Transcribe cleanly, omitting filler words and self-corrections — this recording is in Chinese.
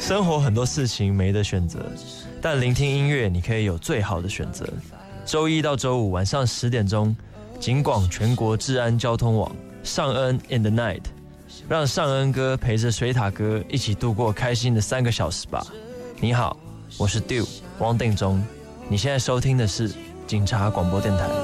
生活很多事情没得选择，但聆听音乐你可以有最好的选择。周一到周五晚上10点钟，警广全国治安交通网，尚恩 in the night， 让尚恩哥陪着水塔哥一起度过开心的3个小时吧。你好，我是 Dew 汪定中，你现在收听的是警察广播电台。